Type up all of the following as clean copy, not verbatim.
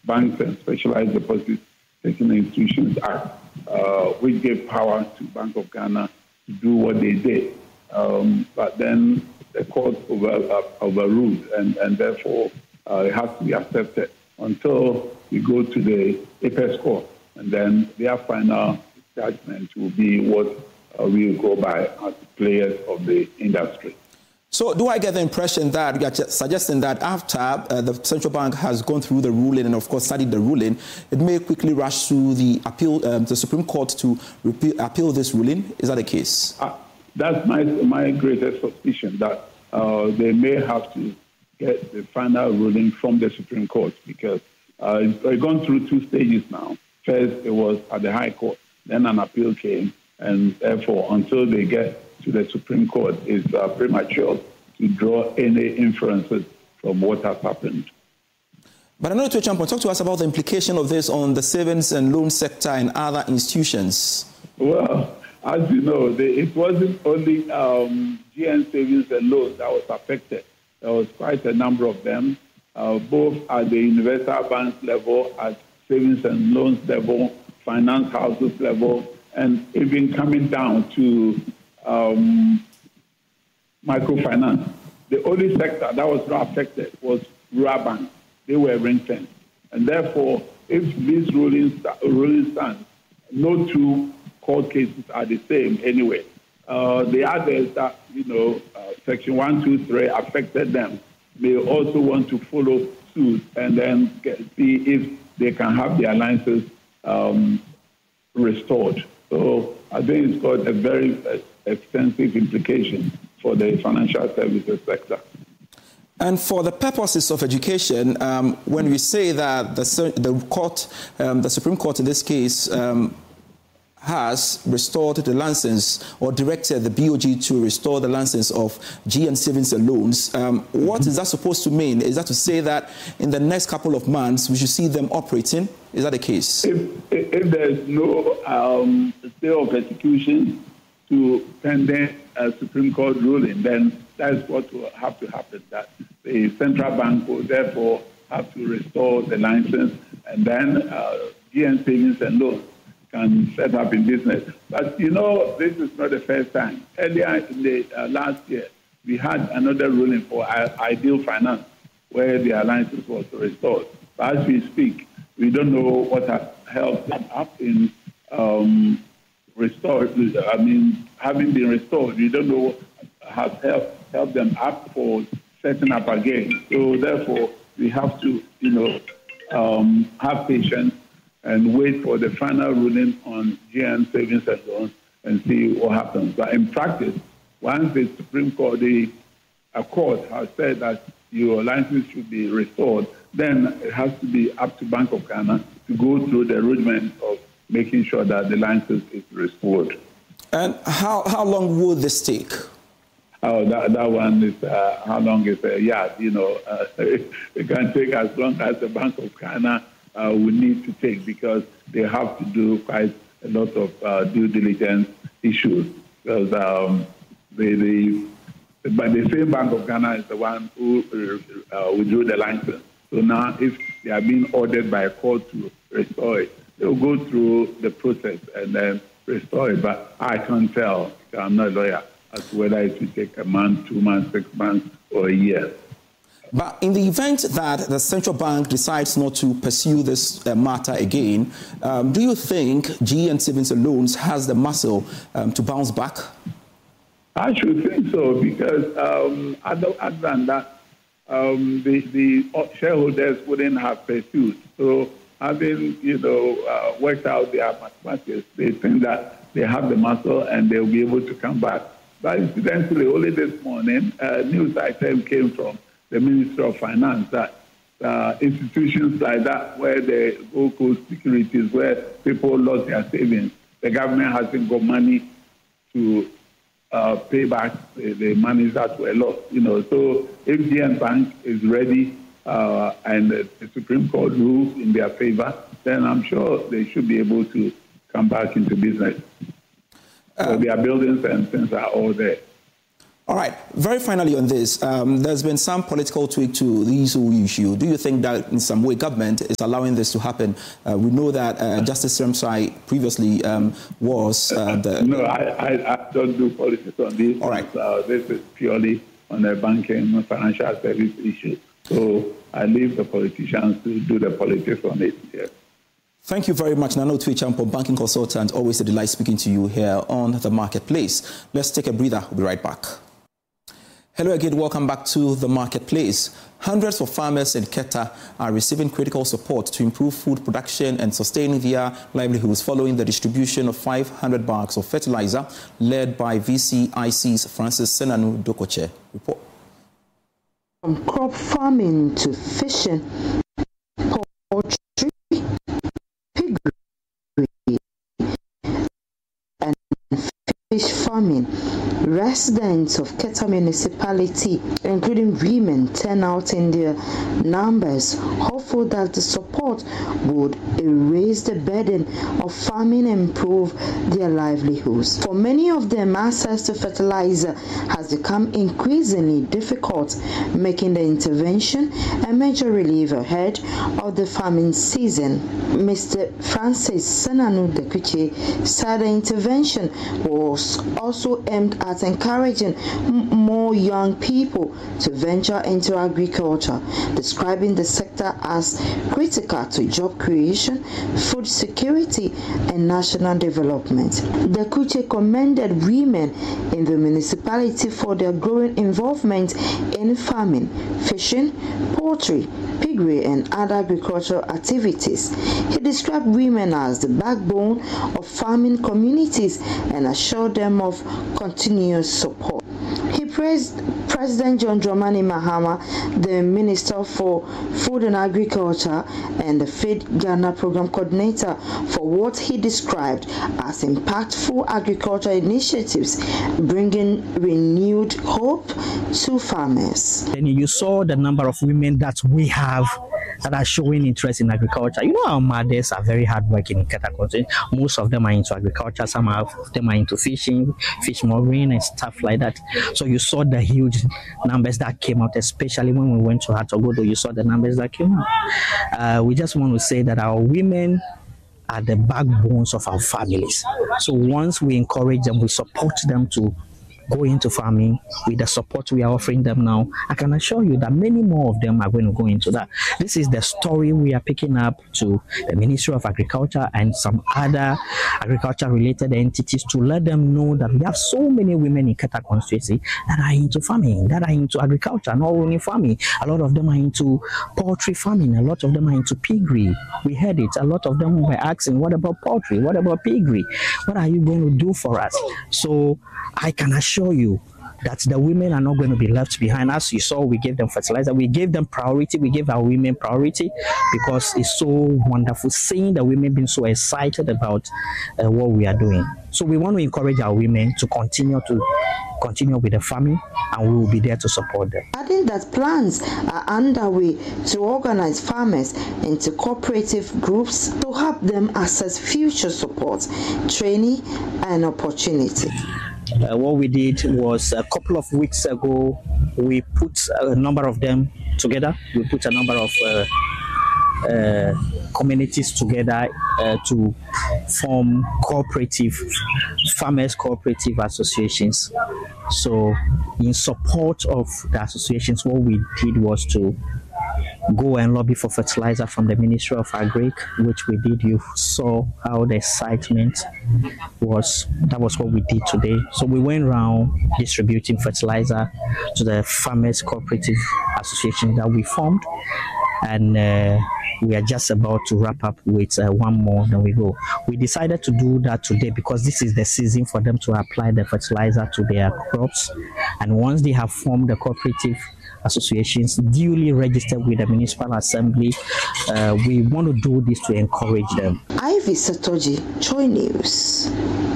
Banks and Specialized Deposit Taking Institutions Act, which gave power to Bank of Ghana to do what they did. But then the court overruled, and therefore it has to be accepted until we go to the Apex Court, and then their final judgment will be what we will go by as players of the industry. So do I get the impression that you are suggesting that after the central bank has gone through the ruling and, of course, studied the ruling, it may quickly rush to the appeal, the Supreme Court to appeal this ruling? Is that the case? That's my greatest suspicion, that they may have to get the final ruling from the Supreme Court, because it's gone through two stages now. First, it was at the High Court, then an appeal came, and therefore, until they get to the Supreme Court, it's premature to draw any inferences from what has happened. But I know to talk to us about the implication of this on the savings and loan sector and other institutions. Well, as you know, it wasn't only GN Savings and Loans that was affected. There was quite a number of them, both at the universal bank level, at savings and loans level, finance houses level, and even coming down to microfinance. The only sector that was not affected was rural banks. They were ring-fenced. And therefore, if these rulings stand, no two court cases are the same anyway. The others that, Section 123 affected them, they also want to follow suit and then see if they can have their licenses restored. So I think it's got a very extensive implication for the financial services sector. And for the purposes of education, when we say that the Supreme Court in this case has restored the license or directed the BOG to restore the license of GN Savings and Loans, what is that supposed to mean? Is that to say that in the next couple of months we should see them operating? Is that the case? If there's no stay of execution to pending a Supreme Court ruling, then that's what will have to happen, that the central bank will therefore have to restore the license, and then GN Savings and Loans can set up in business. But, this is not the first time. Earlier in the last year, we had another ruling for Ideal Finance, where their license was restored. But as we speak, we don't know what has helped them up in having been restored. We don't know what has helped them up for setting up again. So therefore, we have to, have patience and wait for the final ruling on GN Savings and Loans and see what happens. But in practice, once the Supreme Court, a court has said that your license should be restored, then it has to be up to Bank of Ghana to go through the rudiment of making sure that the license is restored. And how long will this take? Oh, that one is, how long is it? Yeah, it can take as long as the Bank of Ghana will need to take, because they have to do quite a lot of due diligence issues. Because but the same Bank of Ghana is the one who withdrew the license. So now, if they are being ordered by a court to restore it, they'll go through the process and then restore it. But I can't tell, I'm not a lawyer, as to whether it will take a month, 2 months, 6 months, or a year. But in the event that the central bank decides not to pursue this matter again, do you think GN Savings and Loans has the muscle to bounce back? I should think so, because other than that, the shareholders wouldn't have pursued. So having, worked out their mathematics, they think that they have the muscle and they'll be able to come back. But incidentally, only this morning, a news item came from the Ministry of Finance that institutions like that, where the Gold Coast Securities, where people lost their savings, the government hasn't got money to pay back the monies that were lost. So if GN Bank is ready and the Supreme Court rules in their favor, then I'm sure they should be able to come back into business. So their buildings and things are all there. All right. Very finally on this, there's been some political tweak to the issue. Do you think that in some way government is allowing this to happen? We know that Justice Ramsay previously was the... No, I don't do politics on this. All right. This is purely on a banking and financial service issue. So I leave the politicians to do the politics on it. Yes. Thank you very much, Nano Tuichampo, banking consultant. Always a delight speaking to you here on The Marketplace. Let's take a breather. We'll be right back. Hello again, welcome back to The Marketplace. Hundreds of farmers in Keta are receiving critical support to improve food production and sustaining their livelihoods following the distribution of 500 bags of fertilizer led by VCIC's Francis Senanu Dokoche. Report. From crop farming to fishing, poultry, piggery, and fish farming, residents of Keta municipality, including women, turn out in their numbers, hopeful that the support would erase the burden of farming and improve their livelihoods. For many of them, access to fertilizer has become increasingly difficult, making the intervention a major relief ahead of the farming season. Mr. Francis Senanu Dokoche said the intervention was also aimed at encouraging more young people to venture into agriculture, describing the sector as critical to job creation, food security, and national development. Dokoche commended women in the municipality for their growing involvement in farming, fishing, poultry, piggery, and other agricultural activities. He described women as the backbone of farming communities and assured them of continuous support. He praised President John Dramani Mahama, the Minister for Food and Agriculture and the Feed Ghana Program Coordinator, for what he described as impactful agricultural initiatives, bringing renewed hope to farmers. And you saw the number of women that we have that are showing interest in agriculture. You know, our mothers are very hardworking in Keta country. Most of them are into agriculture. Some of them are into fishing, fish mooring and stuff like that. So you saw the huge numbers that came out, especially when we went to Hatogodo. You saw the numbers that came out. We just want to say that our women are the backbones of our families. So once we encourage them, we support them to go into farming with the support we are offering them now, I can assure you that many more of them are going to go into that. This is the story we are picking up to the Ministry of Agriculture and some other agriculture-related entities to let them know that we have so many women in Keta constituency that are into farming, that are into agriculture, not only farming. A lot of them are into poultry farming. A lot of them are into piggery. We heard it. A lot of them were asking, what about poultry? What about piggery? What are you going to do for us? So I can assure you that the women are not going to be left behind. As you saw, we gave them fertilizer, we gave them priority, we gave our women priority because it's so wonderful seeing the women being so excited about what we are doing. So we want to encourage our women to continue with the farming, and we will be there to support them. Adding that plans are underway to organize farmers into cooperative groups to help them access future support, training, and opportunity. What we did was a couple of weeks ago, we put a number of them together. We put a number of communities together to form farmers cooperative associations. So in support of the associations, what we did was to go and lobby for fertilizer from the Ministry of Agric, which we did. You saw how the excitement was. That was what we did today. So we went around distributing fertilizer to the Farmers Cooperative Association that we formed, and we are just about to wrap up with one more, then we go. We decided to do that today because this is the season for them to apply the fertilizer to their crops, and once they have formed the cooperative associations duly registered with the municipal assembly, we want to do this to encourage them. Ivy Satoji, Joy News.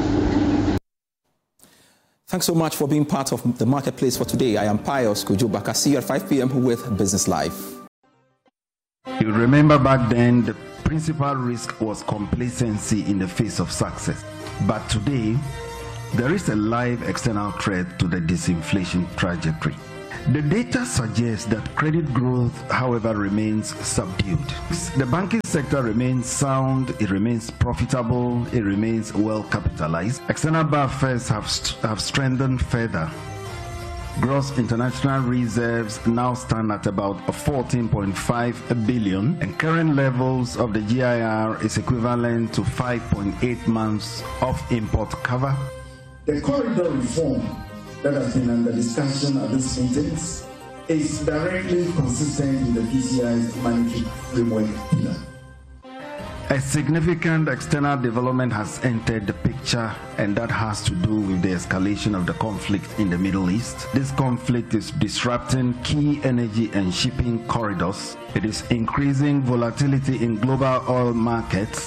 Thanks so much for being part of the Marketplace for today. I am Pius Kujubaka. See you at 5 p.m. with Business Live. You remember back then, the principal risk was complacency in the face of success. But today, there is a live external threat to the disinflation trajectory. The data suggests that credit growth, however, remains subdued. The banking sector remains sound, it remains profitable, it remains well capitalized. External buffers have strengthened further. Gross international reserves now stand at about 14.5 billion, and current levels of the GIR is equivalent to 5.8 months of import cover. The corridor reform that has been under discussion at this meeting is directly consistent with the BCI's monetary framework pillar. A significant external development has entered the picture, and that has to do with the escalation of the conflict in the Middle East. This conflict is disrupting key energy and shipping corridors. It is increasing volatility in global oil markets.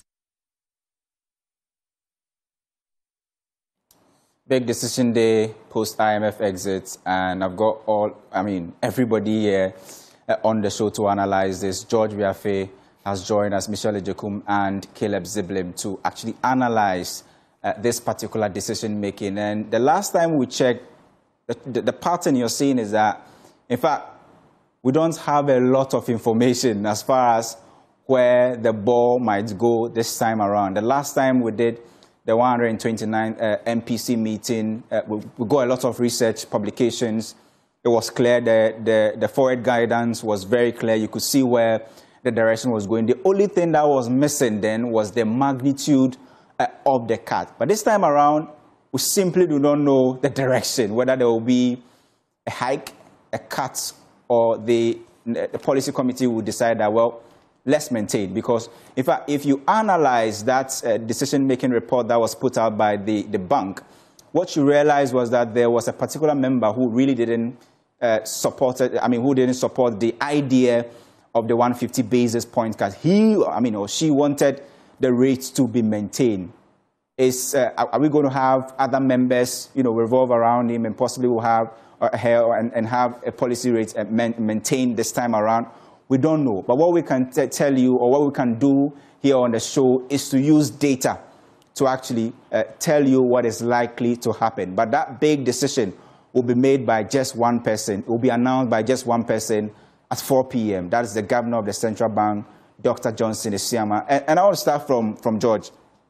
Big decision day, post-IMF exit, and I've got everybody here on the show to analyze this. George Wiafe has joined us, Michelle Ejekum and Caleb Ziblim to actually analyze this particular decision-making. And the last time we checked, the pattern you're seeing is that, in fact, we don't have a lot of information as far as where the ball might go this time around. The last time we did the 129 MPC meeting, we got a lot of research publications. It was clear that the forward guidance was very clear. You could see where the direction was going. The only thing that was missing then was the magnitude of the cut. But this time around, we simply do not know the direction, whether there will be a hike, a cut, or the policy committee will decide that, well, let's maintain. Because in fact, if you analyze that decision-making report that was put out by the bank, what you realize was that there was a particular member who really didn't support the idea of the 150 basis point cut. He, or she wanted the rates to be maintained. Are we going to have other members, revolve around him and possibly will have and have a policy rate maintained this time around? We don't know. But what we can tell you, or what we can do here on the show, is to use data to actually tell you what is likely to happen. But that big decision will be made by just one person. It will be announced by just one person at 4 p.m. That is the governor of the central bank, Dr. Johnson Isiama. And I want to start from George.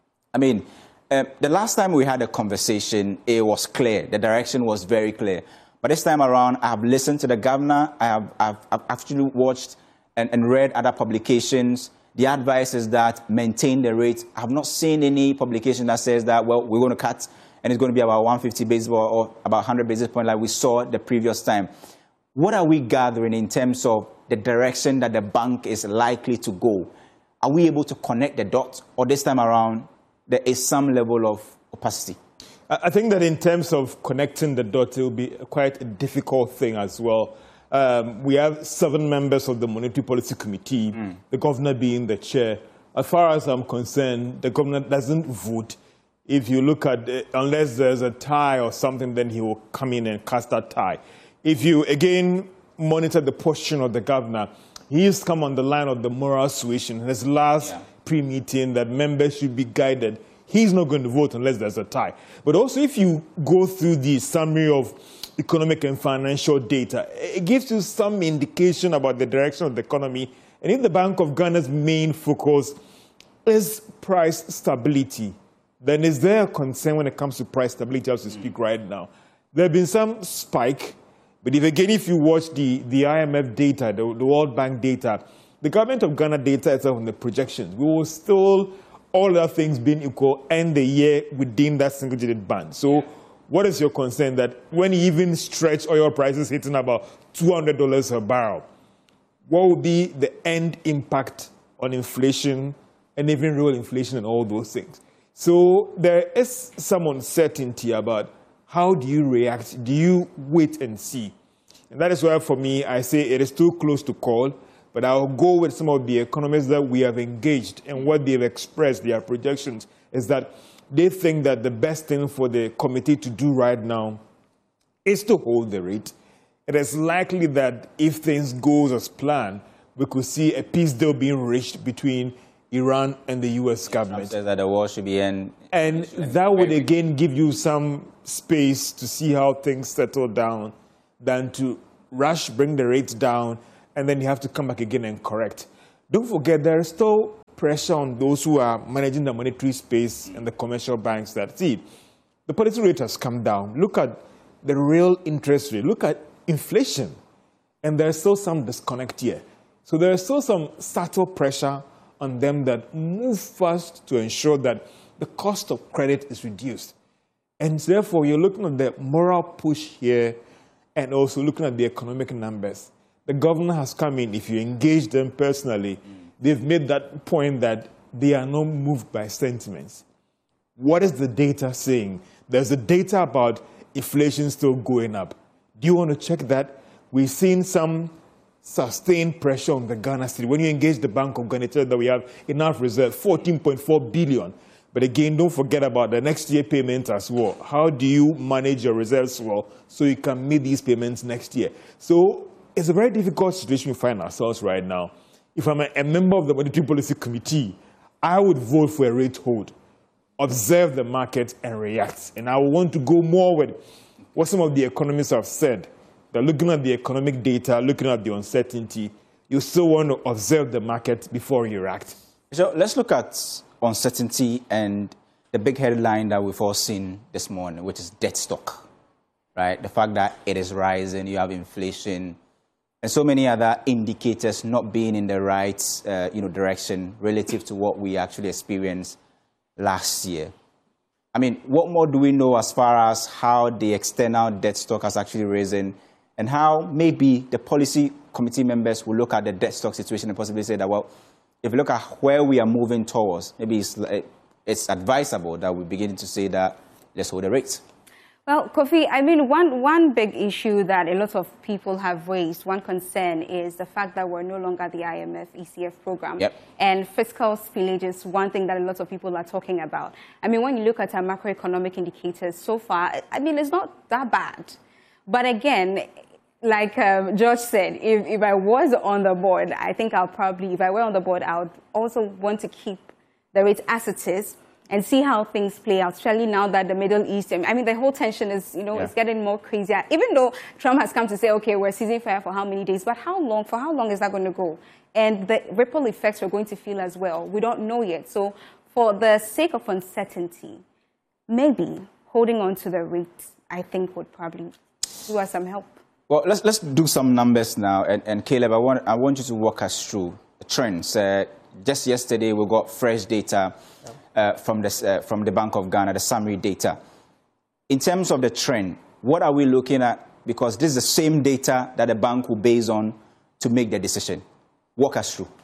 The last time we had a conversation, it was clear. The direction was very clear. But this time around, I have listened to the governor. I've actually watched and read other publications. The advice is that maintain the rate. I have not seen any publication that says that, well, we're going to cut and it's going to be about 150 basis points or about 100 basis points like we saw the previous time. What are we gathering in terms of the direction that the bank is likely to go? Are we able to connect the dots, or this time around there is some level of opacity? I think that in terms of connecting the dots, it will be quite a difficult thing as well. We have 7 members of the Monetary Policy Committee, the governor being the chair. As far as I'm concerned, the governor doesn't vote. If you look at it, unless there's a tie or something, then he will come in and cast that tie. If you, again, monitor the position of the governor, he's come on the line of the moral suasion. In his last pre-meeting, that members should be guided. He's not going to vote unless there's a tie. But also, if you go through the summary of economic and financial data, it gives you some indication about the direction of the economy. And if the Bank of Ghana's main focus is price stability, then is there a concern when it comes to price stability as we speak right now? There have been some spike, but if you watch the IMF data, the World Bank data, the government of Ghana data itself on the projections, we will still, all other things being equal, end the year within that single-digit band. So what is your concern that when you even stretch oil prices hitting about $200 a barrel, what will be the end impact on inflation and even real inflation and all those things? So there is some uncertainty about how do you react? Do you wait and see? And that is why, for me, I say it is too close to call, but I'll go with some of the economists that we have engaged, and what they've expressed, their projections, is that they think that the best thing for the committee to do right now is to hold the rate. It is likely that if things go as planned, we could see a peace deal being reached between Iran and the U.S. government. Says that the war should be end. And that would again give you some space to see how things settle down than to rush, bring the rates down, and then you have to come back again and correct. Don't forget, there is still pressure on those who are managing the monetary space and the commercial banks that, see, the policy rate has come down. Look at the real interest rate. Look at inflation. And there's still some disconnect here. So there is still some subtle pressure on them that move fast to ensure that the cost of credit is reduced. And therefore, you're looking at the moral push here and also looking at the economic numbers. The governor has come in. If you engage them personally, they've made that point that they are not moved by sentiments. What is the data saying? There's the data about inflation still going up. Do you want to check that? We've seen some sustained pressure on the Ghana city. When you engage the Bank of Ghana, that we have enough reserve, 14.4 billion. But again, don't forget about the next year payment as well. How do you manage your reserves well so you can meet these payments next year? So it's a very difficult situation we find ourselves right now. If I'm a member of the Monetary Policy Committee, I would vote for a rate hold, observe the market and react. And I want to go more with what some of the economists have said. They're looking at the economic data, looking at the uncertainty. You still want to observe the market before you react. So let's look at uncertainty and the big headline that we've all seen this morning, which is debt stock, right? The fact that it is rising, you have inflation, and so many other indicators not being in the right direction relative to what we actually experienced last year. I mean, what more do we know as far as how the external debt stock has actually risen and how maybe the policy committee members will look at the debt stock situation and possibly say that, well, if you look at where we are moving towards, maybe it's advisable that we begin to say that let's hold the rates. Well, Kofi, I mean, one big issue that a lot of people have raised, one concern is the fact that we're no longer the IMF ECF program. Yep. And fiscal spillage is one thing that a lot of people are talking about. I mean, when you look at our macroeconomic indicators so far, I mean, it's not that bad. But again, like George said, if I was on the board, I think I'll probably, if I were on the board, I would also want to keep the rate as it is and see how things play out, especially now that the Middle East, I mean, the whole tension is, it's getting more crazier. Even though Trump has come to say, okay, we're ceasing fire for how many days, but for how long is that going to go? And the ripple effects we're going to feel as well. We don't know yet. So for the sake of uncertainty, maybe holding on to the rate, I think, would probably do us some help. Well, let's do some numbers now. And Caleb, I want you to walk us through the trends. Just yesterday, we got fresh data from the Bank of Ghana, the summary data. In terms of the trend, what are we looking at? Because this is the same data that the bank will base on to make the decision. Walk us through.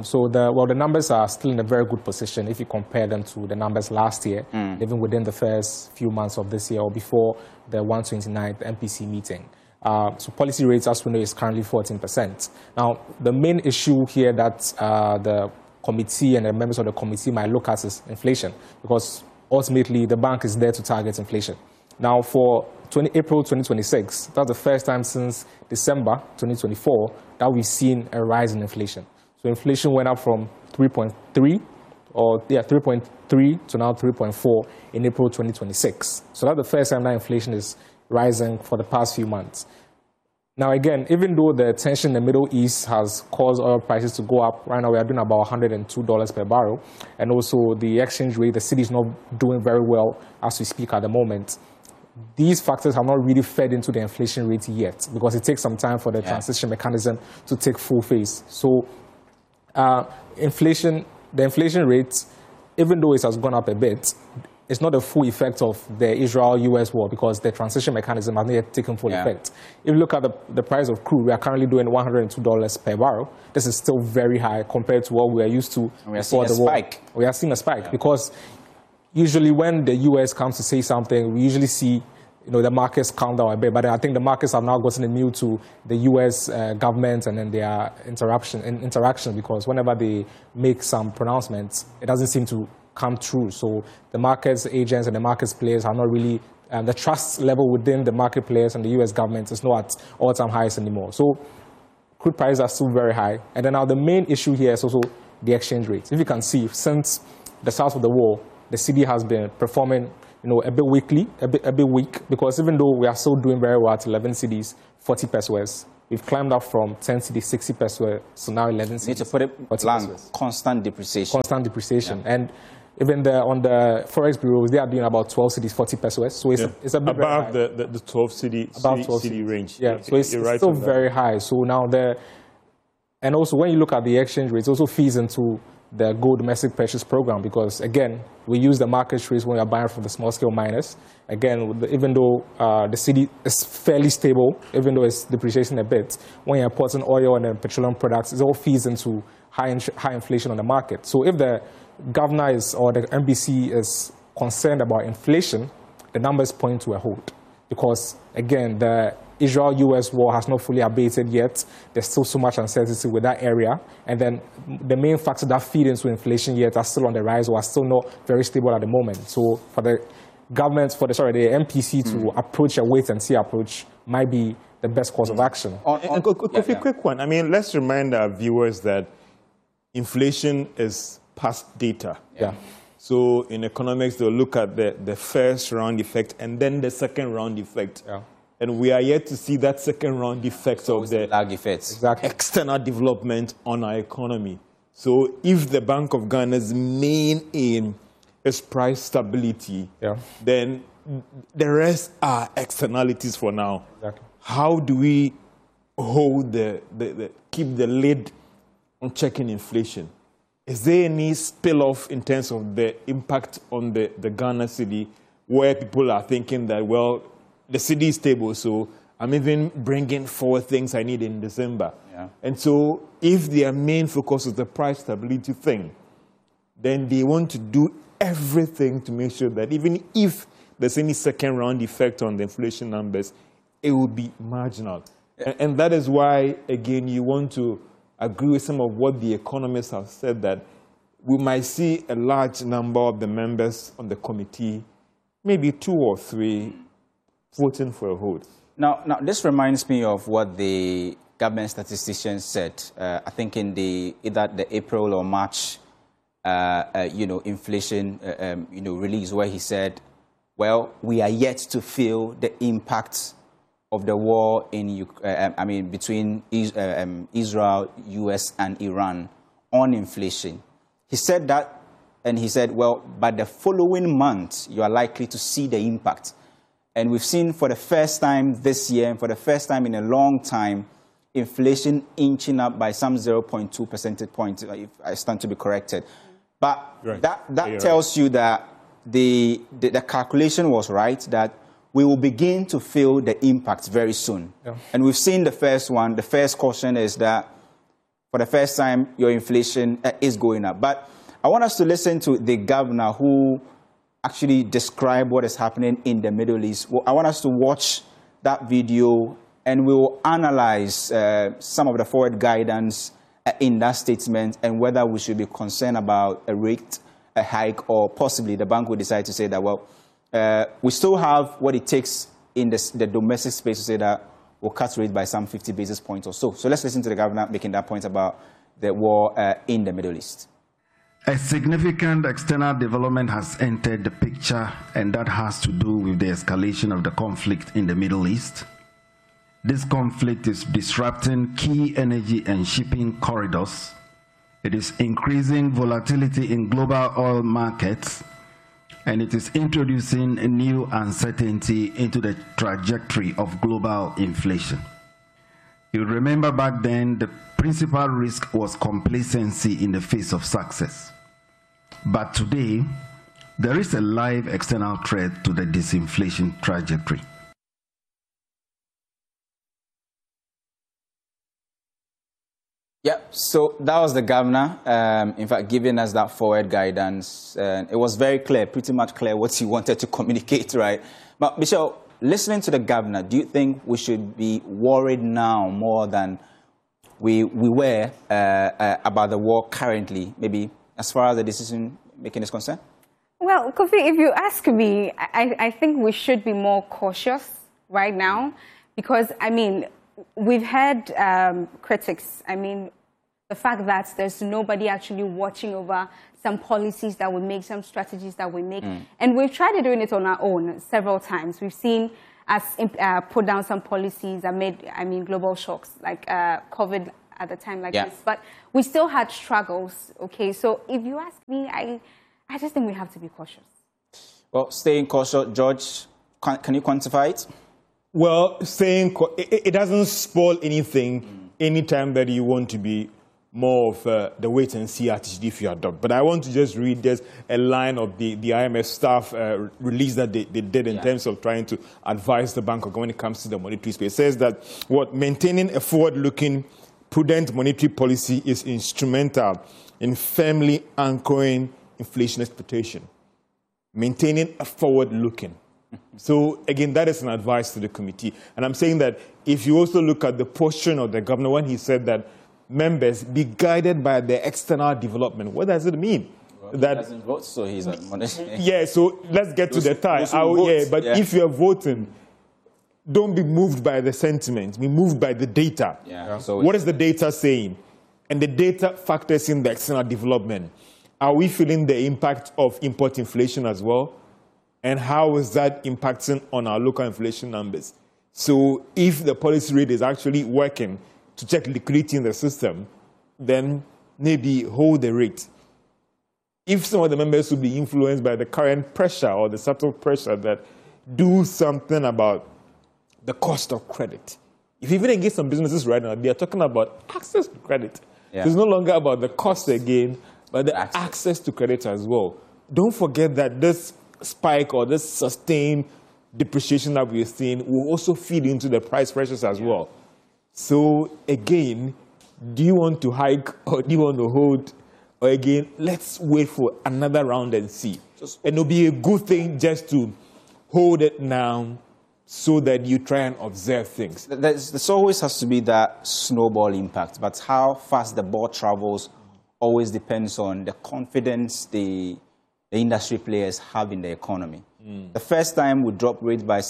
The numbers are still in a very good position if you compare them to the numbers last year, even within the first few months of this year or before the 129th MPC meeting. So policy rates, as we know, is currently 14%. Now, the main issue here that the committee and the members of the committee might look at is inflation, because ultimately the bank is there to target inflation. Now, for April 2026, that's the first time since December 2024 that we've seen a rise in inflation. So inflation went up from 3.3 to now 3.4 in April 2026. So that's the first time that inflation is rising for the past few months. Now, again, even though the tension in the Middle East has caused oil prices to go up, right now we are doing about $102 per barrel. And also the exchange rate, the city is not doing very well as we speak at the moment. These factors have not really fed into the inflation rate yet because it takes some time for the transition mechanism to take full phase. So the inflation rate, even though it has gone up a bit, it's not a full effect of the Israel-US war because the transition mechanism has not yet taken full effect. If you look at the price of crude, we are currently doing $102 per barrel. This is still very high compared to what we are used to before the war. We are seeing a spike because usually when the US comes to say something, we usually see the markets calm down a bit. But I think the markets have now gotten immune to the US government and then their interaction because whenever they make some pronouncements, it doesn't seem to come true. So the markets agents and the markets players are not really, the trust level within the market players and the US government is not at all-time highs anymore. So crude prices are still very high. And then now the main issue here is also the exchange rate. If you can see, since the start of the war, the cedi has been performing, a bit weakly, a bit weak, because even though we are still doing very well at 11 cedis, 40 pesewas, we've climbed up from 10 cedis, 60 pesewas, so now 11 cedis. You need to put it blank, constant depreciation. Constant depreciation. Yeah. And even on the Forex bureaus, they are doing about 12 cedis, 40 pesewas. So it's a bit above the 12 cedi range. Yeah, so it's still very high. So now and also when you look at the exchange rates, it also feeds into the gold domestic purchase program, because again, we use the market trades when we are buying from the small scale miners. Again, even though the cedi is fairly stable, even though it's depreciating a bit, when you're importing oil and then petroleum products, it all feeds into high inflation on the market. So if the governor or the MBC is concerned about inflation, the numbers point to a hold, because again, the Israel-US war has not fully abated yet. There's still so much uncertainty with that area. And then the main factors that feed into inflation yet are still on the rise or are still not very stable at the moment. So for the government, the MPC to approach a wait-and-see approach might be the best course of action. Quick one. I mean, let's remind our viewers that inflation is past data. Yeah. So in economics, they'll look at the first round effect and then the second round effect. Yeah. And we are yet to see that second round effect of the lag effects. Exactly. External development on our economy. So if the Bank of Ghana's main aim is price stability, then the rest are externalities for now. Exactly. How do we hold keep the lid on checking inflation? Is there any spill-off in terms of the impact on the Ghana cedi, where people are thinking that, well, the cedi is stable, so I'm even bringing forward things I need in December. Yeah. And so if their main focus is the price stability thing, then they want to do everything to make sure that even if there's any second round effect on the inflation numbers, it will be marginal. Yeah. And that is why, again, you want to agree with some of what the economists have said, that we might see a large number of the members on the committee, maybe 2 or 3, voting for a hold. Now, this reminds me of what the government statisticians said. I think in either the April or March, inflation, release, where he said, well, we are yet to feel the impact of the war between Israel, US, and Iran on inflation. He said that, and he said, well, by the following month, you are likely to see the impact. And we've seen for the first time this year, and for the first time in a long time, inflation inching up by some 0.2 percentage points, if I stand to be corrected. But that tells you that the calculation was right, that we will begin to feel the impact very soon. Yeah. And we've seen the first one. The first caution is that for the first time, your inflation is going up. But I want us to listen to the governor who actually describe what is happening in the Middle East. Well, I want us to watch that video, and we will analyze some of the forward guidance in that statement and whether we should be concerned about a rate hike, or possibly the bank will decide to say that, well, we still have what it takes in the domestic space to say that we'll cut rate by some 50 basis points or so. So let's listen to the governor making that point about the war in the Middle East. A significant external development has entered the picture, and that has to do with the escalation of the conflict in the Middle East. This conflict is disrupting key energy and shipping corridors. It is increasing volatility in global oil markets, and it is introducing a new uncertainty into the trajectory of global inflation. You remember back then, the principal risk was complacency in the face of success. But today, there is a live external threat to the disinflation trajectory. Yeah, so that was the governor, in fact, giving us that forward guidance. It was very clear, pretty much clear what he wanted to communicate, right? But Michelle, listening to the governor, do you think we should be worried now more than we were about the war currently, maybe as far as the decision making is concerned? Well, Kofi, if you ask me, I think we should be more cautious right now, because, I mean, we've had critics. I mean, The fact that there's nobody actually watching over some policies that we make, some strategies that we make. And we've tried doing it on our own several times. We've seen us put down some policies amid, global shocks, like COVID at the time like this. But we still had struggles, okay? So if you ask me, I just think we have to be cautious. Well, staying cautious, George, can you quantify it? Well, it doesn't spoil anything anytime that you want to be more of the wait-and-see attitude if you adopt. But I want to just read just a line of the IMF staff release that they did in terms of trying to advise the bank when it comes to the monetary space. It says that maintaining a forward-looking, prudent monetary policy is instrumental in firmly anchoring inflation expectation. Maintaining a forward-looking. So, again, that is an advice to the committee. And I'm saying that if you also look at the posture of the governor when he said that members be guided by the external development. What does it mean? Well, he doesn't vote, so he's admonished. Yeah, so let's get to the tie. If you're voting, don't be moved by the sentiment. Be moved by the data. So what is the data saying? And the data factors in the external development. Are we feeling the impact of import inflation as well? And how is that impacting on our local inflation numbers? So if the policy rate is actually working to check liquidity in the system, then maybe hold the rate. If some of the members will be influenced by the current pressure or the subtle pressure that do something about the cost of credit. If you even engage some businesses right now, they are talking about access to credit. So it's no longer about the cost again, but the access to credit as well. Don't forget that this spike or this sustained depreciation that we're seeing will also feed into the price pressures as well. So, again, do you want to hike or do you want to hold? Or again, let's wait for another round and see. And it'll be a good thing just to hold it now so that you try and observe things. There's always has to be that snowball impact, but how fast the ball travels always depends on the confidence the industry players have in the economy. The first time we dropped rate by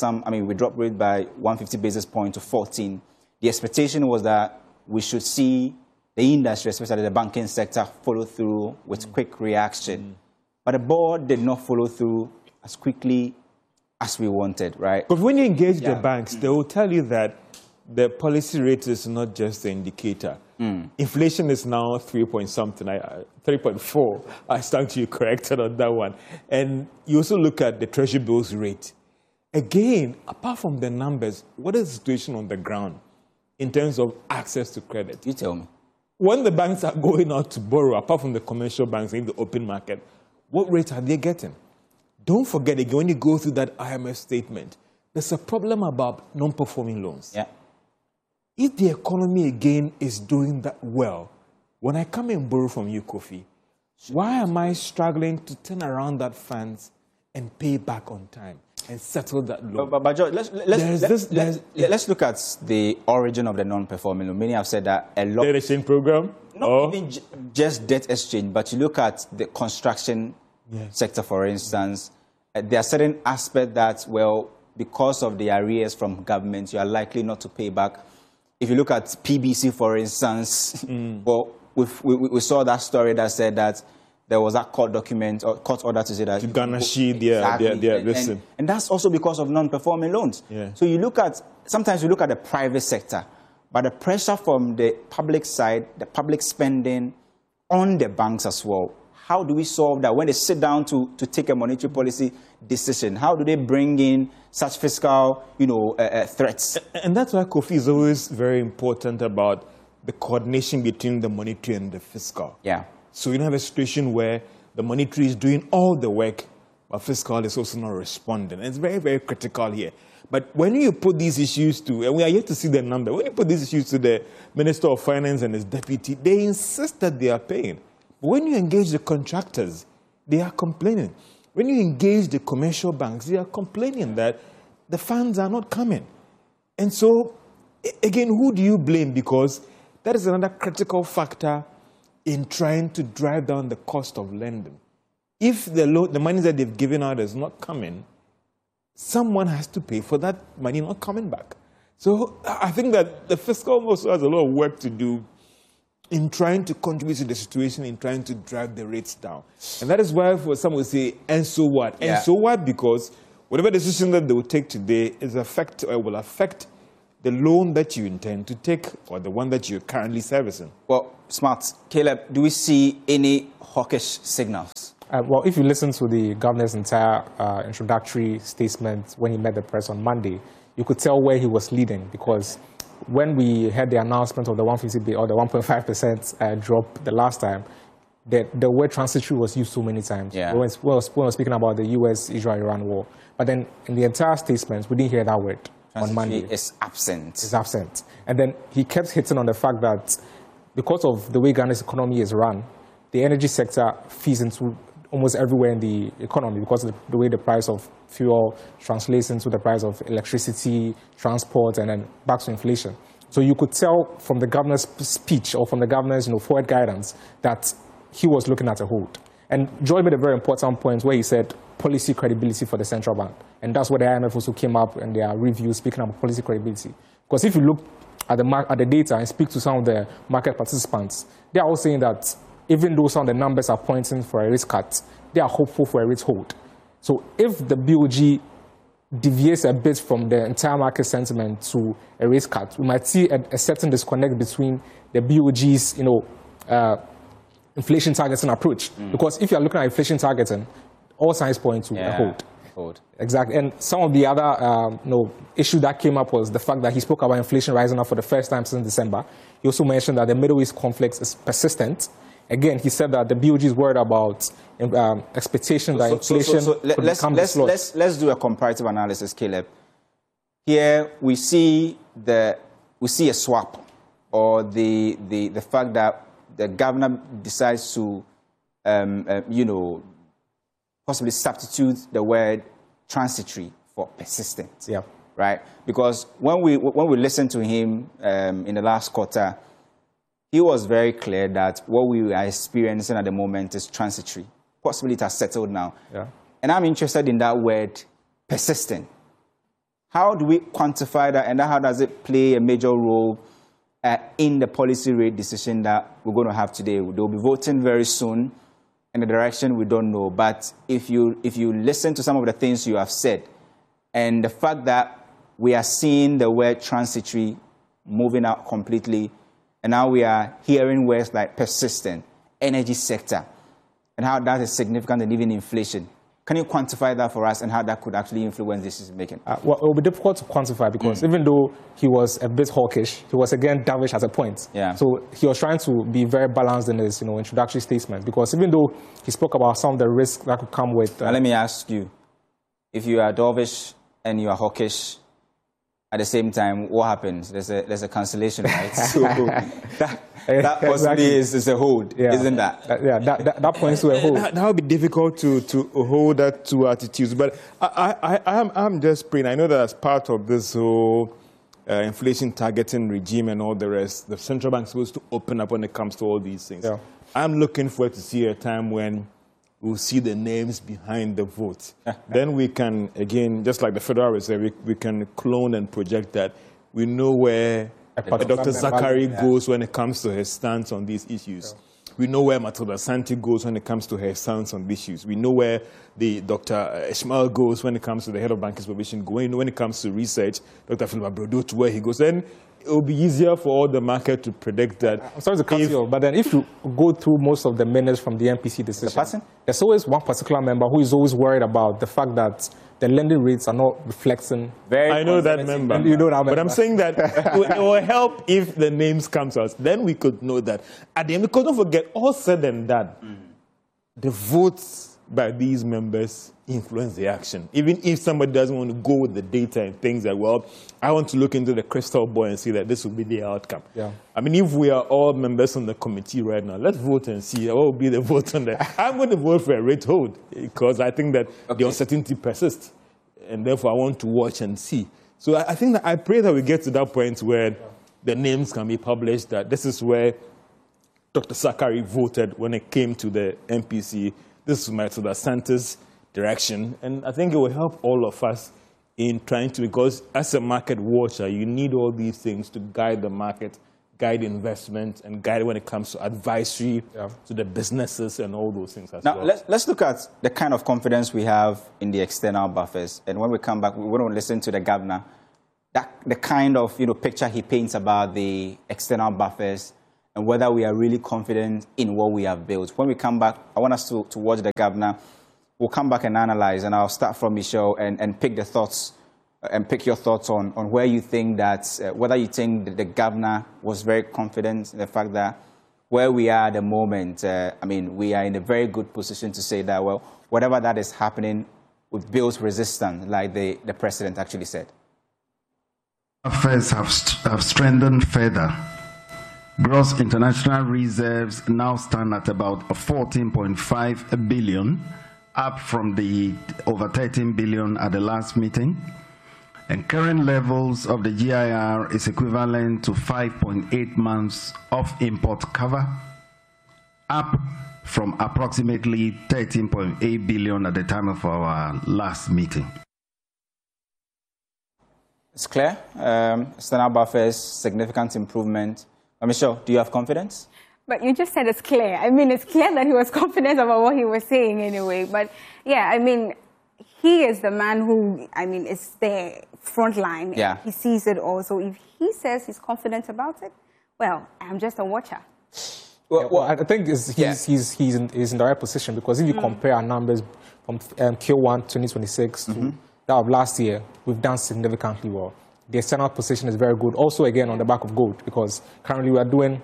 150 basis points to 14. The expectation was that we should see the industry, especially the banking sector, follow through with quick reaction. But the board did not follow through as quickly as we wanted, right? But when you engage the banks, they will tell you that the policy rate is not just the indicator. Inflation is now 3.4. I stand to you corrected on that one. And you also look at the Treasury bills rate. Again, apart from the numbers, what is the situation on the ground in terms of access to credit? You tell me. When the banks are going out to borrow, apart from the commercial banks in the open market, what rate are they getting? Don't forget, again, when you go through that IMF statement, there's a problem about non-performing loans. If the economy, again, is doing that well, when I come and borrow from you, Kofi, why am I struggling to turn around that funds and pay back on time and settle that loan? But George, let's look at the origin of the non-performing loan. Many have said that a lot. Debt exchange program? Not even just debt exchange, but you look at the construction sector, for instance. There are certain aspects that, well, because of the arrears from government, you are likely not to pay back. If you look at PBC, for instance, well, we saw that story that said that there was that court document or court order to say that to garnish listen. And that's also because of non-performing loans. So you look at, sometimes you look at the private sector, but the pressure from the public side, the public spending on the banks as well. How do we solve that? When they sit down to take a monetary policy decision, how do they bring in such fiscal, threats? And that's why Kofi is always very important about the coordination between the monetary and the fiscal. So you don't have a situation where the monetary is doing all the work, but fiscal is also not responding. And it's very, very critical here. But when you put these issues to, and we are yet to see the number, when you put these issues to the Minister of Finance and his deputy, they insist that they are paying. When you engage the contractors, they are complaining. When you engage the commercial banks, they are complaining that the funds are not coming. And so, again, who do you blame? Because that is another critical factor in trying to drive down the cost of lending. If the money that they've given out is not coming, someone has to pay for that money not coming back. So I think that the fiscal also has a lot of work to do in trying to contribute to the situation, in trying to drive the rates down. And that is why for some will say, and so what? And so what? Because whatever decision that they will take today will affect the loan that you intend to take or the one that you're currently servicing. Well, smart. Caleb, do we see any hawkish signals? Well, if you listen to the governor's entire introductory statement when he met the press on Monday, you could tell where he was leading, because when we had the announcement of the 150 or the 1.5% drop the last time, the word transitory was used so many times. Yeah. When we were speaking about the US-Israel-Iran war. But then in the entire statement, we didn't hear that word on Monday. It's absent. It's absent. And then he kept hitting on the fact that because of the way Ghana's economy is run, the energy sector feeds into almost everywhere in the economy, because of the way the price of fuel translates into the price of electricity, transport, and then back to inflation. So you could tell from the governor's speech or from the governor's forward guidance that he was looking at a hold. And Joy made a very important point where he said policy credibility for the central bank. And that's what the IMF also came up in their review, speaking about policy credibility. Because if you look at the data and speak to some of the market participants, they are all saying that even though some of the numbers are pointing for a rate cut, they are hopeful for a rate hold. So if the BOG deviates a bit from the entire market sentiment to a rate cut, we might see a certain disconnect between the BOG's, inflation targeting approach. Because if you are looking at inflation targeting, all signs point to a hold. Exactly. And some of the other issue that came up was the fact that he spoke about inflation rising up for the first time since December. He also mentioned that the Middle East conflict is persistent. Again, he said that the BOG is worried about expectation that inflation let's do a comparative analysis, Caleb. Here we see a swap, or the fact that the governor decides to possibly substitute the word transitory for persistent. Yeah. Right? Because when we listened to him in the last quarter, he was very clear that what we are experiencing at the moment is transitory. Possibly it has settled now. Yeah. And I'm interested in that word, persistent. How do we quantify that, and how does it play a major role in the policy rate decision that we're going to have today? They'll be voting very soon in the direction we don't know. But if you listen to some of the things you have said, and the fact that we are seeing the word transitory moving out completely, and now we are hearing words like persistent, energy sector, and how that is significant, and even inflation. Can you quantify that for us, and how that could actually influence decision making? Well, it will be difficult to quantify, because even though he was a bit hawkish, he was again dovish at a point. Yeah. So he was trying to be very balanced in his introductory statement, because even though he spoke about some of the risks that could come with... Now let me ask you, if you are dovish and you are hawkish at the same time, what happens? There's a cancellation, right? So that possibly is a hold, isn't that? That points to a hold. That would be difficult to hold that two attitudes. But I'm just praying. I know that as part of this whole inflation targeting regime and all the rest, the central bank is supposed to open up when it comes to all these things. Yeah. I'm looking forward to see a time when we'll see the names behind the vote. Then we can, again, just like the Federal Reserve, we can clone and project that. We know where Dr. Zachary goes when it comes to his stance on these issues. Yeah. We know where Matilda Santi goes when it comes to her stance on these issues. We know where the Dr. Ishmael goes when it comes to the head of banking supervision. When it comes to research, Dr. Philip Abrodo, to where he goes. Then it will be easier for all the market to predict that. I'm sorry to cut you off, but then if you go through most of the minutes from the MPC decision, there's always one particular member who is always worried about the fact that the lending rates are not reflecting. I know that member. You know that member. But I'm saying that it will help if the names come to us. Then we could know that. At the end, because don't forget, all said and done, the votes by these members influence the action. Even if somebody doesn't want to go with the data and things like, well, I want to look into the crystal ball and see that this will be the outcome. Yeah. I mean, if we are all members on the committee right now, let's vote and see what will be the vote on that. I'm going to vote for a rate hold, because I think that the uncertainty persists, and therefore I want to watch and see. So I think that I pray that we get to that point where the names can be published, that this is where Dr. Zachary voted when it came to the MPC. This is Matilda Santi's direction, and I think it will help all of us in trying to, because as a market watcher, you need all these things to guide the market guide investment and guide when it comes to advisory to the businesses and all those things as well. Now, let's look at the kind of confidence we have in the external buffers. And when we come back, we want to listen to the governor, the kind of picture he paints about the external buffers and whether we are really confident in what we have built. When we come back, I want us to watch the governor. We'll come back and analyze, and I'll start from Michelle and pick the thoughts and pick your thoughts on where you think that, whether you think that the governor was very confident in the fact that where we are at the moment, I mean, we are in a very good position to say that, well, whatever that is happening, we've built resistance, like the president actually said. Affairs have strengthened further. Gross international reserves now stand at about 14.5 billion, up from the over 13 billion at the last meeting. And current levels of the GIR is equivalent to 5.8 months of import cover, up from approximately 13.8 billion at the time of our last meeting. It's clear. External buffers, significant improvement. Michelle, do you have confidence? But you just said it's clear. I mean, it's clear that he was confident about what he was saying anyway. But yeah, I mean, he is the man who, I mean, is the front line. Yeah. He sees it all. So if he says he's confident about it, well, I'm just a watcher. Well, I think he's in the right position, because if you compare our numbers from Q1 2026 to that of last year, we've done significantly well. The external position is very good. Also, again, on the back of gold, because currently we are doing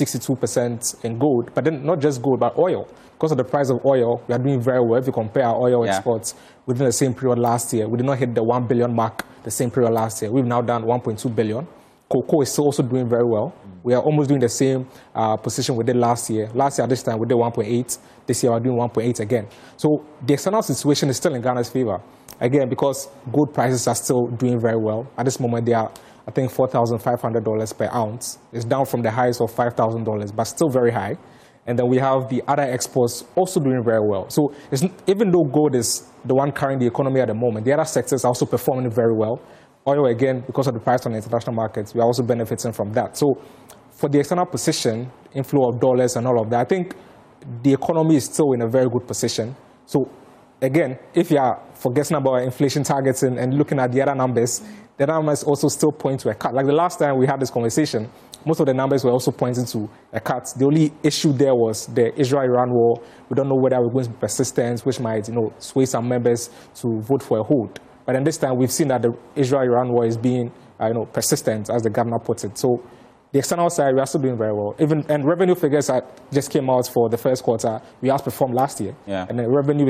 62% in gold, but then not just gold, but oil. Because of the price of oil, we are doing very well. If you compare our oil exports within the same period last year, we did not hit the 1 billion mark the same period last year. We've now done 1.2 billion. Cocoa is still also doing very well. We are almost doing the same position we did last year. Last year at this time, we did 1.8. This year, we're doing 1.8 again. So the external situation is still in Ghana's favor. Again, because gold prices are still doing very well. At this moment, they are, I think, $4,500 per ounce. It's down from the highs of $5,000, but still very high. And then we have the other exports also doing very well. So even though gold is the one carrying the economy at the moment, the other sectors are also performing very well. Oil, again, because of the price on the international markets, we are also benefiting from that. So for the external position, inflow of dollars and all of that, I think the economy is still in a very good position. So again, if you are forgetting about inflation targets and looking at the other numbers, the numbers also still point to a cut. Like the last time we had this conversation, most of the numbers were also pointing to a cut. The only issue there was the Israel-Iran war. We don't know whether we're going to be persistent, which might, sway some members to vote for a hold. But in this time, we've seen that the Israel-Iran war is being, persistent, as the governor puts it. So the external side, we are still doing very well. And revenue figures just came out for the first quarter. We outperformed last year. Yeah. And the revenue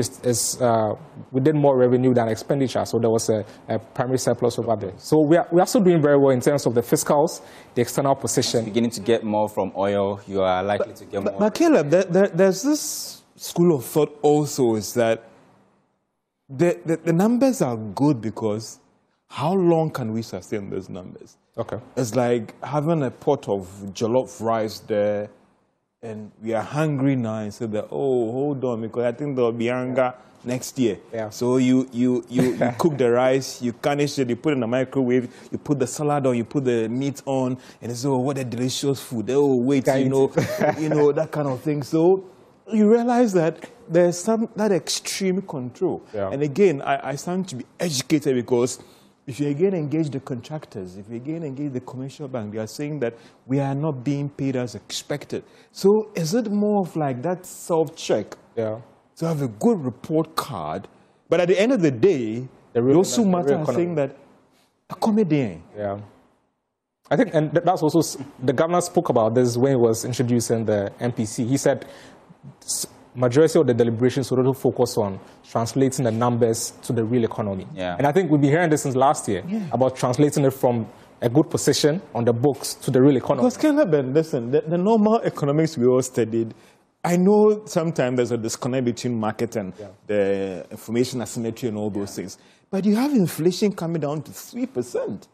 we did more revenue than expenditure. So there was a primary surplus over there. So we are still doing very well in terms of the fiscals, the external position. Beginning to get more from oil, you are likely to get more. But Caleb, there's this school of thought also, is that the numbers are good because how long can we sustain those numbers? Okay. It's like having a pot of jollof rice there, and we are hungry now, and say that, oh, hold on, because I think there'll be hunger next year. Yeah. So you cook the rice, you garnish it, you put it in the microwave, you put the salad on, you put the meat on, and it's, oh, what a delicious food. Oh, wait, that kind of thing. So you realize that there's that extreme control. Yeah. And again, I stand to be educated, because if you again engage the contractors, if you again engage the commercial bank, they are saying that we are not being paid as expected. So is it more of like that self-check? Yeah. To have a good report card, but at the end of the day, those who matter are saying that a comedian. Yeah. I think, and that's also, the governor spoke about this when he was introducing the MPC. He said majority of the deliberations will also focus on translating the numbers to the real economy. Yeah. And I think we've been hearing this since last year about translating it from a good position on the books to the real economy. Because Caleb, listen, the normal economics we all studied, I know sometimes there's a disconnect between market and the information asymmetry and all those things. But you have inflation coming down to 3%.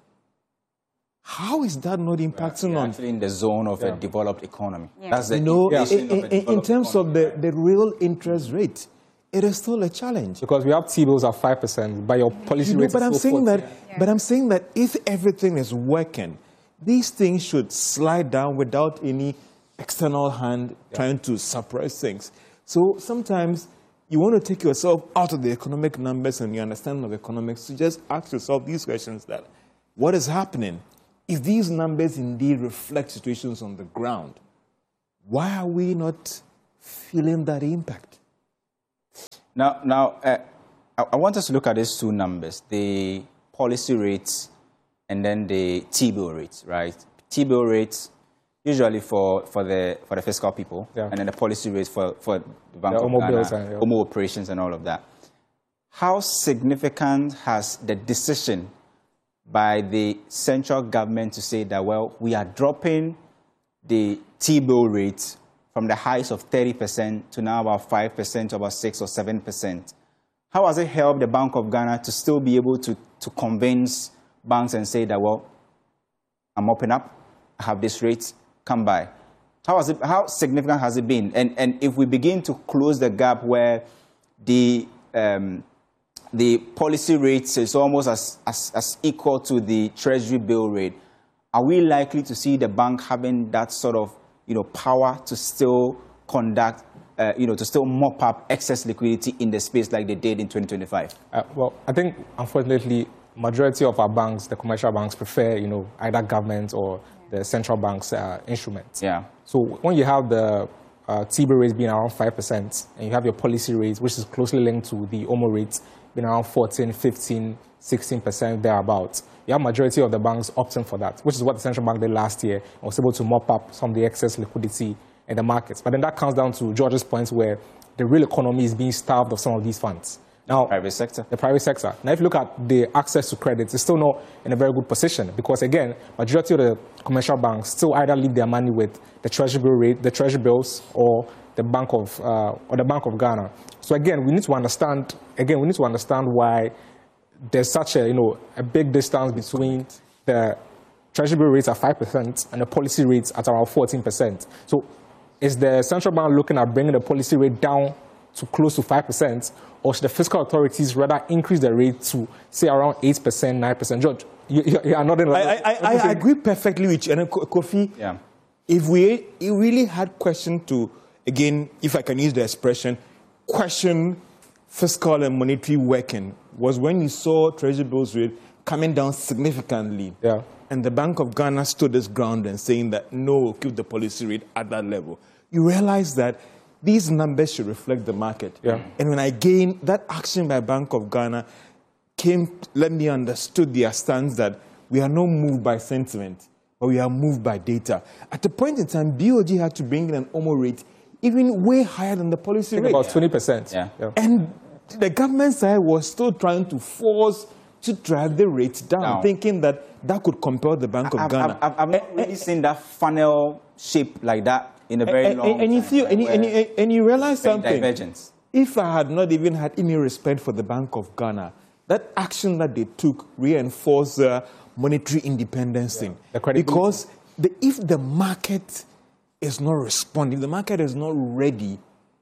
How is that not impacting on? Actually in the zone of a developed economy. Yeah. That's the in terms of the real interest rate, it is still a challenge. Because we have T-bills at 5%, but your policy rate is but I'm saying that if everything is working, these things should slide down without any external hand trying to suppress things. So sometimes you want to take yourself out of the economic numbers and your understanding of economics to just ask yourself these questions: that what is happening? If these numbers indeed reflect situations on the ground, why are we not feeling that impact? Now, I want us to look at these two numbers, the policy rates and then the T-bill rates, right? T-bill rates usually for the fiscal people, and then the policy rates for the Bank of Ghana, OMO operations and all of that. How significant has the decision by the central government to say that, well, we are dropping the T-bill rate from the highs of 30% to now about 5% to about 6 or 7%. How has it helped the Bank of Ghana to still be able to convince banks and say that, well, I'm open up, I have this rate, come by? How significant has it been? And if we begin to close the gap where the policy rate is almost as equal to the Treasury bill rate, are we likely to see the bank having that sort of power to still conduct, to still mop up excess liquidity in the space like they did in 2025? Well, I think, unfortunately, majority of our banks, the commercial banks, prefer, either government or the central bank's instruments. Yeah. So when you have the T-bill rates being around 5%, and you have your policy rates, which is closely linked to the OMO rates, being around 14, 15, 16% thereabouts, you have majority of the banks opting for that, which is what the central bank did last year and was able to mop up some of the excess liquidity in the markets. But then that comes down to George's point where the real economy is being starved of some of these funds. Now, private sector. The private sector. Now, if you look at the access to credit, it's still not in a very good position because, again, majority of the commercial banks still either leave their money with the Treasury bill rate, the Treasury bills, or the Bank of Ghana. So again, we need to understand. Why there's such a big distance between the Treasury bill rates at 5% and the policy rates at around 14%. So, is the central bank looking at bringing the policy rate down to close to 5%, or should the fiscal authorities rather increase the rate to, say, around 8%, 9%? George, you are nodding. I agree perfectly with you. And Kofi, if we really had question to, again, if I can use the expression, question fiscal and monetary working, was when you saw Treasury bills rate coming down significantly. Yeah. And the Bank of Ghana stood its ground and saying that, no, keep the policy rate at that level. You realize that these numbers should reflect the market. Yeah. And when again, that action by Bank of Ghana let me understood their stance that we are not moved by sentiment, but we are moved by data. At a point in time, BOG had to bring in an OMO rate even way higher than the policy rate. About 20%. Yeah. And the government side was still trying to force to drive the rates down, thinking that could compel the Bank of Ghana. I've not really seen that funnel shape like that in a very long time. And you realize something. Divergence. If I had not even had any respect for the Bank of Ghana, that action that they took reinforced monetary independence thing. Because if the market is not responding, the market is not ready,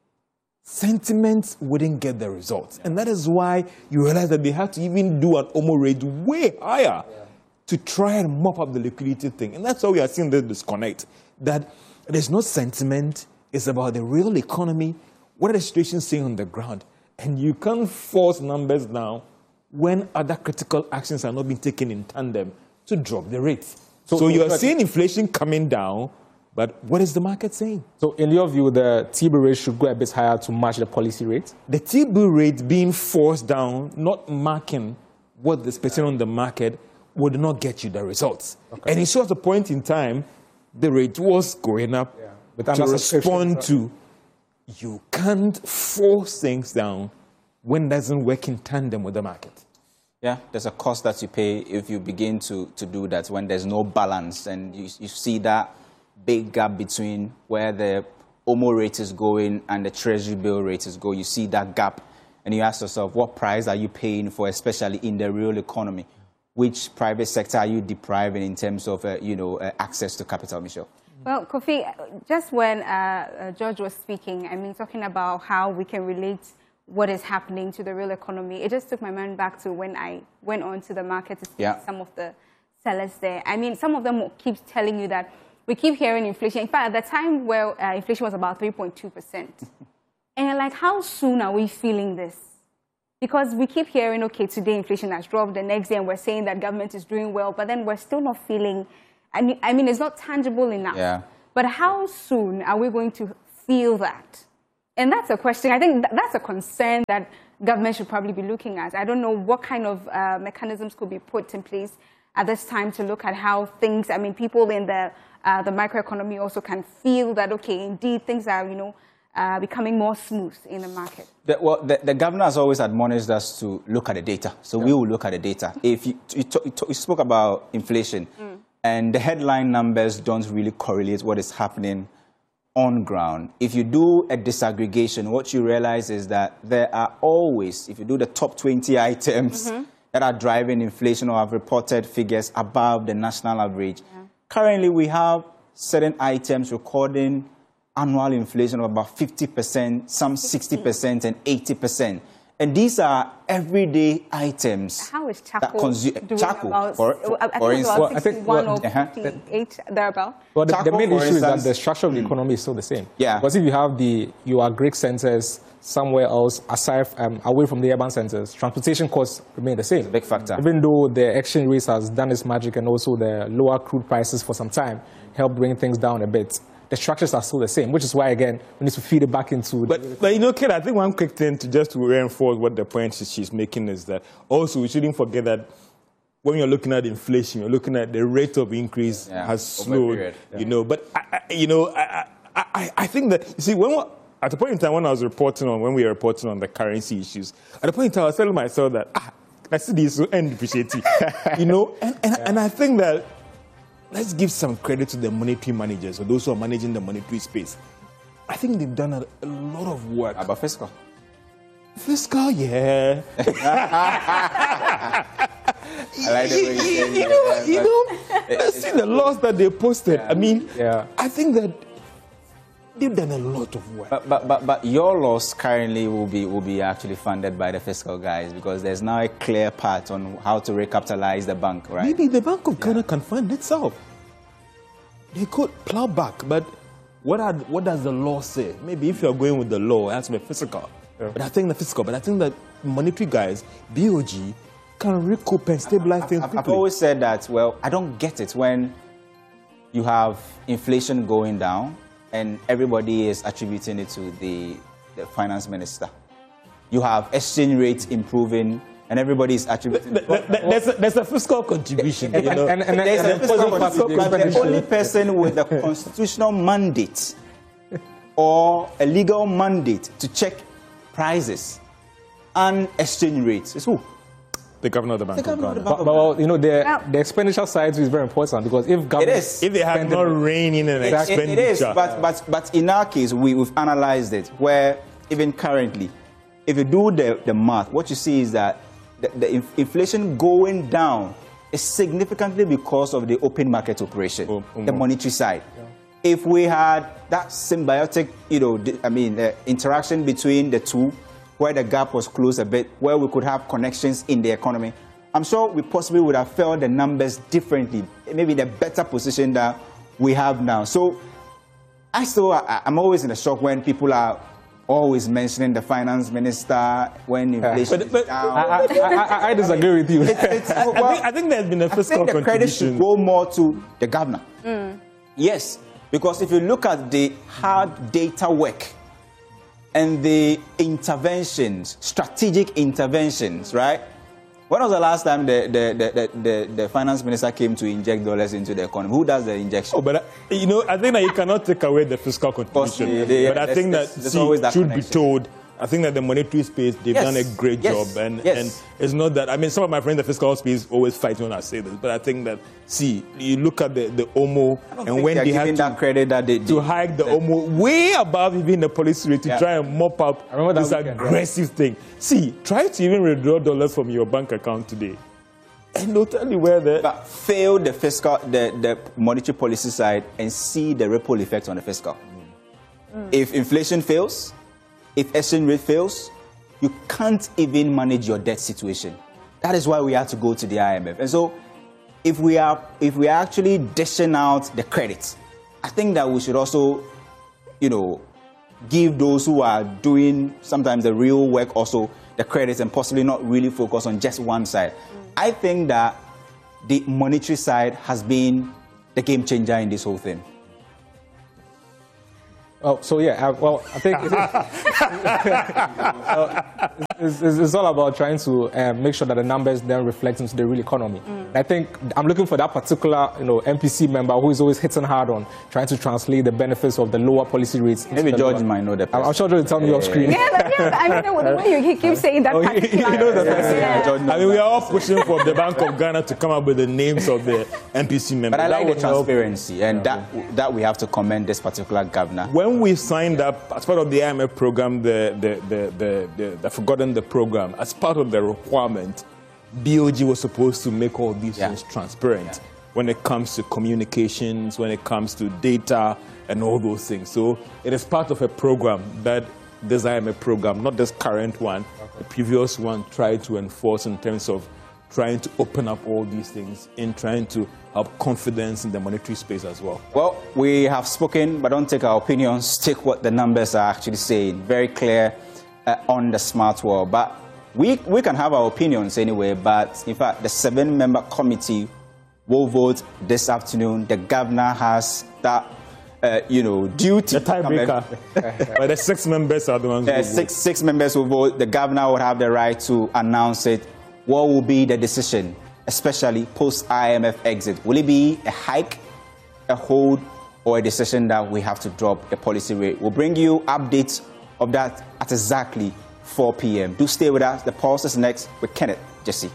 sentiments wouldn't get the results. And that is why you realize that they have to even do an OMO rate way higher to try and mop up the liquidity thing. And that's why we are seeing the disconnect, that there's no sentiment, it's about the real economy, what are the situations saying on the ground. And you can't force numbers down when other critical actions are not being taken in tandem to drop the rates. So you're seeing inflation coming down, but what is the market saying? So in your view, the T-bill rate should go a bit higher to match the policy rate? The T-bill rate being forced down, not marking what the expectation on the market, would not get you the results. Okay. And it shows a point in time, the rate was going up to respond to. You can't force things down when it doesn't work in tandem with the market. Yeah, there's a cost that you pay if you begin to do that when there's no balance, and you see that big gap between where the OMO rate is going and the Treasury bill rate is going. You see that gap, and you ask yourself, what price are you paying for, especially in the real economy? Which private sector are you depriving in terms of, access to capital, Michelle? Well, Kofi, just when George was speaking, talking about how we can relate what is happening to the real economy, it just took my mind back to when I went on to the market to see some of the tellers there? I mean, some of them keep telling you that we keep hearing inflation. In fact, at the time where inflation was about 3.2%. And you're like, how soon are we feeling this? Because we keep hearing, okay, today inflation has dropped, the next day and we're saying that government is doing well, but then we're still not feeling, I mean, it's not tangible enough. Yeah. But how soon are we going to feel that? And that's a question. I think that's a concern that government should probably be looking at. I don't know what kind of mechanisms could be put in place at this time to look at how things, I mean, people in the microeconomy also can feel that, okay, indeed, things are, becoming more smooth in the market. The governor has always admonished us to look at the data. So we will look at the data. If you spoke about inflation, and the headline numbers don't really correlate what is happening on ground. If you do a disaggregation, what you realize is that there are always, if you do the top 20 items that are driving inflation or have reported figures above the national average, currently we have certain items recording annual inflation of about 50%, some 60% and 80%. And these are everyday items. How is charcoal doing charcoal, about, for instance? about 61 or 58, thereabout? Well, the main issue is that instance, the structure of the economy is still the same. Yeah. Because if you have your Greek centers somewhere else, aside away from the urban centers, transportation costs remain the same. It's a big factor. Even though the exchange rate has done its magic and also the lower crude prices for some time help bring things down a bit, the structures are still the same, which is why, again, we need to feed it back into... But Kate, I think one quick thing to reinforce what the point she's making is that also we shouldn't forget that when you're looking at inflation, you're looking at the rate of increase has slowed, But, I think that, you see, at the point in time when we were reporting on the currency issues, at the point in time I was telling myself that, I see this will end depreciating, and I think that let's give some credit to the monetary managers or those who are managing the monetary space. I think they've done a lot of work. About fiscal? Fiscal, yeah. I like the way you see the laws that they posted. I mean, I think that they've done a lot of work. But your loss currently will be actually funded by the fiscal guys because there's now a clear path on how to recapitalize the bank, right? Maybe the Bank of Ghana can fund itself. They could plow back, but what does the law say? Maybe if you're going with the law, it has to be fiscal. Yeah. But I think that monetary guys, BOG, can recoup and stabilize things quickly. I've always said that, well, I don't get it when you have inflation going down and everybody is attributing it to the finance minister. You have exchange rates improving, and everybody is attributing. There's a fiscal contribution. And the only person with a constitutional mandate or a legal mandate to check prices and exchange rates is who? The governor of the Bank of Ghana. The expenditure side is very important because if government... If they have not reining in expenditure. It is, but in our case, we've analyzed it, where even currently, if you do the math, what you see is that the inflation going down is significantly because of the open market operation, the monetary side. Yeah. If we had that symbiotic, interaction between the two, where the gap was closed a bit, where we could have connections in the economy, I'm sure we possibly would have felt the numbers differently, maybe in a better position that we have now. So I'm always in a shock when people are always mentioning the finance minister when inflation is down. I disagree with you. I think there's been a fiscal contribution. The credit should go more to the governor. Yes, because if you look at the hard data work and the interventions, strategic interventions, right? When was the last time the finance minister came to inject dollars into the economy? Who does the injection? But I think that you cannot take away the fiscal contribution. But I think that should be told. I think that the monetary space, they've done a great job. And it's not that, some of my friends in the fiscal space always fight when I say this. But I think that, you look at the OMO, and when they had that credit that they to hike the OMO way above even the policy rate to try and mop up this aggressive thing. Try to even withdraw dollars from your bank account today. And they'll tell you where But fail the fiscal, the monetary policy side and see the ripple effect on the fiscal. If inflation fails, if exchange rate fails, you can't even manage your debt situation. That is why we had to go to the IMF. And so if we are actually dishing out the credit, I think that we should also, give those who are doing sometimes the real work also the credit and possibly not really focus on just one side. I think that the monetary side has been the game changer in this whole thing. Oh, so yeah, I think it's all about trying to make sure that the numbers then reflect into the real economy. I think I'm looking for that particular, MPC member who is always hitting hard on trying to translate the benefits of the lower policy rates. Maybe George might know the person. I'm sure George will tell me off screen. I mean, the way you keep saying that particular. He knows the person. I mean, we are all pushing for the Bank of Ghana to come up with the names of the MPC members. But I like the transparency, and that we have to commend this particular governor. When we signed up as part of the IMF program, I've forgotten the program, as part of the requirement, BOG was supposed to make all these things transparent when it comes to communications, when it comes to data and all those things. So it is part of a program that this IMF program, not this current one, the previous one tried to enforce in terms of trying to open up all these things and trying to have confidence in the monetary space as well. Well, we have spoken, but don't take our opinions. Take what the numbers are actually saying. Very clear on the smart world. But we can have our opinions anyway. But in fact, the 7-member committee will vote this afternoon. The governor has that, duty. The tiebreaker. But the 6 members are the ones who will vote. Six members will vote. The governor will have the right to announce it. What will be the decision, especially post-IMF exit? Will it be a hike, a hold, or a decision that we have to drop the policy rate? We'll bring you updates of that at exactly 4 p.m. Do stay with us. The Pulse is next with Kenneth Jesse.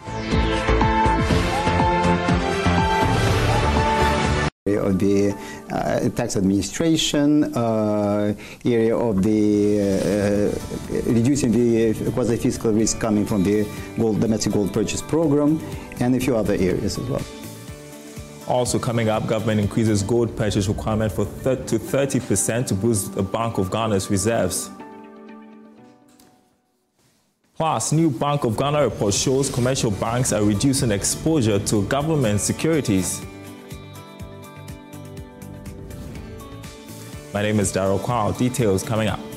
Of the tax administration, area of the reducing the quasi-fiscal risk coming from the domestic gold purchase program, and a few other areas as well. Also coming up, government increases gold purchase requirement to 30% to boost the Bank of Ghana's reserves. Plus, new Bank of Ghana report shows commercial banks are reducing exposure to government securities. My name is Daryl Kwao. Details coming up.